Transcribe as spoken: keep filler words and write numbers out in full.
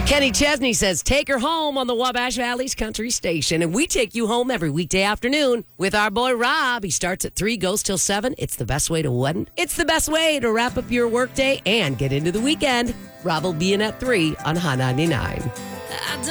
Kenny Chesney says, take her home on the Wabash Valley's Country Station. And we take you home every weekday afternoon with our boy Rob. He starts at three, goes till seven. It's the best way to what? It's the best way to wrap up your workday and get into the weekend. Rob will be in at three on Hot ninety-nine.